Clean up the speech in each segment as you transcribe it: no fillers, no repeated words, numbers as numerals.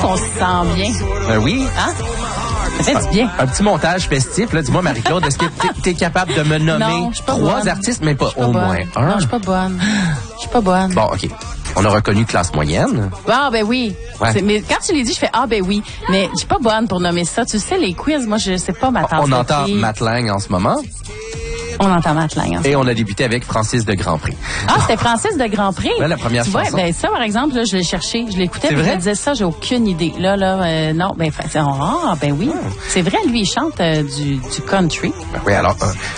qu'on se sent bien. Oui. Hein? Ça fait du bien. Un petit montage festif. Là, dis-moi, Marie-Claude, est-ce que t'es capable de me nommer 3 artistes, mais pas au moins un? Non, je suis pas bonne. Je suis pas bonne. Bon, OK. On a reconnu classe moyenne. Ah, ben oui. Ouais. Mais quand tu l'as dit, je fais ah, ben oui. Mais je suis pas bonne pour nommer ça. Tu sais, les quiz, moi, je sais pas ma tasse On de entend thé. Matt Lang en ce moment. On entend Matt Lang. Et on a débuté avec Francis de Grandpré. Ah, c'était Francis de Grandpré. Ouais, la première chanson. Ouais, ben ça, par exemple, là, je l'ai cherché, je l'écoutais, C'est puis je vrai? me disais ça, j'ai aucune idée. Là, non, ben, ben oui. C'est vrai, lui, il chante du country. Oui, alors,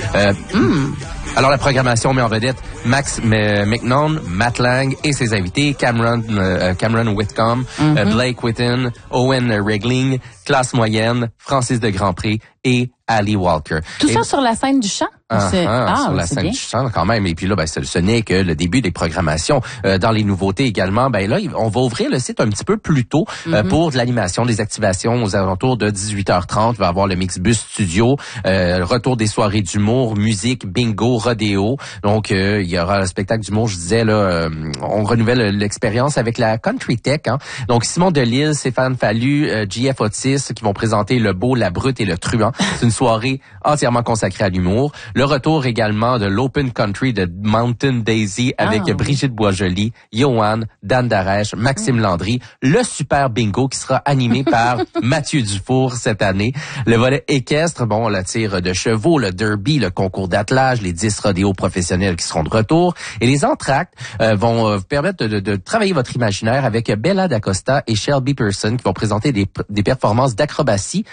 alors la programmation met en vedette Max McNaughton, Matt Lang et ses invités, Cameron Whitcomb, Blake Whitten, Owen Regling, classe moyenne, Francis de Grandpré et Ali Walker. Tout ça sur la scène du chant? Sur la scène du chant quand même. Et puis là, ben, ce n'est que le début des programmations. Dans les nouveautés également, ben là, on va ouvrir le site un petit peu plus tôt pour de l'animation, des activations aux alentours de 18h30. Il va y avoir le Mixbus Studio, retour des soirées d'humour, musique, bingo, rodéo. Donc, il y aura le spectacle d'humour, je disais, là, on renouvelle l'expérience avec la Country Tech. Hein. Donc, Simon Delille, Stéphane Fallu, JF Otis qui vont présenter Le Beau, la Brute et le Truand. C'est une soirée entièrement consacrée à l'humour. Le retour également de l'Open Country de Mountain Daisy avec Brigitte Boisjoli, Johan, Dan Darèche, Maxime Landry. Le super bingo qui sera animé par Mathieu Dufour cette année. Le volet équestre, bon, la tire de chevaux, le derby, le concours d'attelage, les 10 rodéos professionnels qui seront de retour. Et les entr'actes vont vous permettre de travailler votre imaginaire avec Bella D'Acosta et Shelby Pearson qui vont présenter des performances d'acrobatie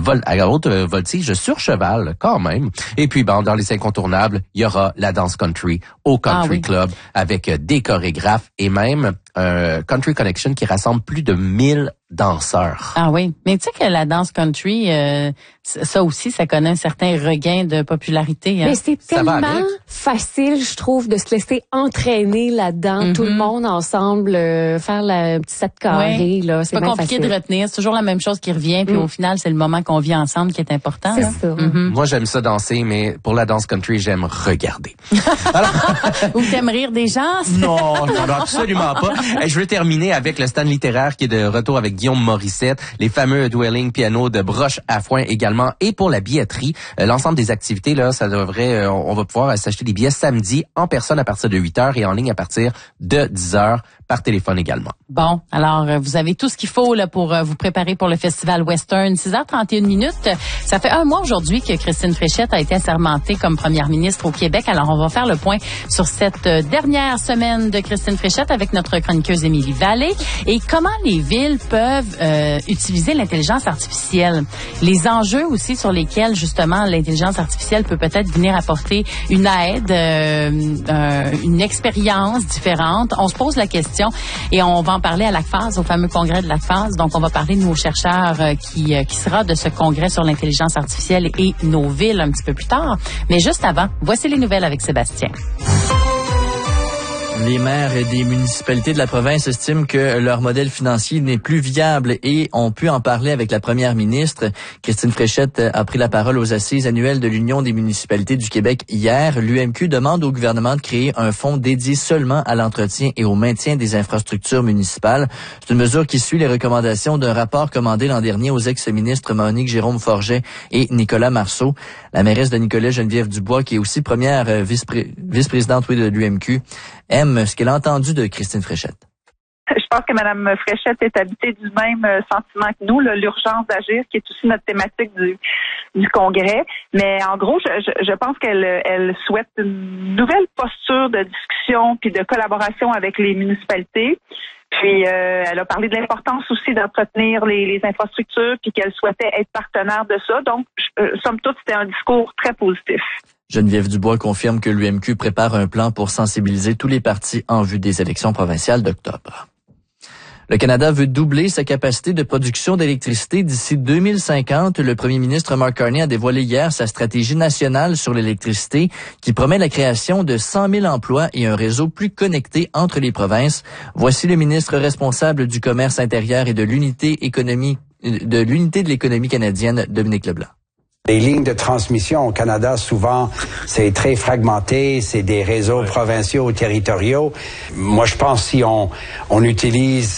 à haute voltige sur cheval quand même. Et puis, bon, dans les incontournables, il y aura la danse country au Country Club avec des chorégraphes et même un Country Connection qui rassemble plus de 1000 danseurs. Ah oui, mais tu sais que la danse country, ça aussi, ça connaît un certain regain de popularité. Hein? Mais c'est tellement facile, je trouve, de se laisser entraîner là-dedans, tout le monde ensemble, faire la petite 7 carrés. Là, c'est pas compliqué de retenir, c'est toujours la même chose qui revient, puis au final, c'est le moment qu'on vit ensemble qui est important. C'est ça. Moi, j'aime ça danser, mais pour la danse country, j'aime regarder. Alors... Ou t'aimes rire des gens? Non, absolument pas. Et je veux terminer avec le stand littéraire qui est de retour avec Guillaume Morissette, les fameux Dwelling piano de Broche à Foin également, et pour la billetterie, l'ensemble des activités, là, ça devrait, on va pouvoir s'acheter des billets samedi en personne à partir de 8h et en ligne à partir de 10h par téléphone également. Bon, alors vous avez tout ce qu'il faut là pour vous préparer pour le Festival Western. 6h31 minutes. Ça fait un mois aujourd'hui que Christine Fréchette a été assermentée comme première ministre au Québec. Alors on va faire le point sur cette dernière semaine de Christine Fréchette avec notre chroniqueuse Émilie Vallée et comment les villes peuvent utiliser l'intelligence artificielle. Les enjeux aussi sur lesquels justement l'intelligence artificielle peut peut-être venir apporter une aide, une expérience différente. On se pose la question et on va en parler à l'ACFAS, au fameux congrès de l'ACFAS. Donc, on va parler de nos chercheurs qui sera de ce congrès sur l'intelligence artificielle et nos villes un petit peu plus tard. Mais juste avant, voici les nouvelles avec Sébastien. Les maires des municipalités de la province estiment que leur modèle financier n'est plus viable et ont pu en parler avec la première ministre. Christine Fréchette a pris la parole aux assises annuelles de l'Union des municipalités du Québec hier. L'UMQ demande au gouvernement de créer un fonds dédié seulement à l'entretien et au maintien des infrastructures municipales. C'est une mesure qui suit les recommandations d'un rapport commandé l'an dernier aux ex-ministres Monique Jérôme Forget et Nicolas Marceau. La mairesse de Nicolet, Geneviève Dubois, qui est aussi première vice-présidente de l'UMQ, aime ce qu'elle a entendu de Christine Fréchette. Je pense que Mme Fréchette est habitée du même sentiment que nous, l'urgence d'agir, qui est aussi notre thématique du congrès. Mais en gros, je pense qu'elle souhaite une nouvelle posture de discussion puis de collaboration avec les municipalités. Puis elle a parlé de l'importance aussi d'entretenir les infrastructures puis qu'elle souhaitait être partenaire de ça. Donc, somme toute, c'était un discours très positif. Geneviève Dubois confirme que l'UMQ prépare un plan pour sensibiliser tous les partis en vue des élections provinciales d'octobre. Le Canada veut doubler sa capacité de production d'électricité d'ici 2050. Le premier ministre Mark Carney a dévoilé hier sa stratégie nationale sur l'électricité qui promet la création de 100 000 emplois et un réseau plus connecté entre les provinces. Voici le ministre responsable du commerce intérieur et de l'unité de l'économie canadienne, Dominique Leblanc. Les lignes de transmission au Canada, souvent, c'est très fragmenté, c'est des réseaux provinciaux ou territoriaux. Moi, je pense si on utilise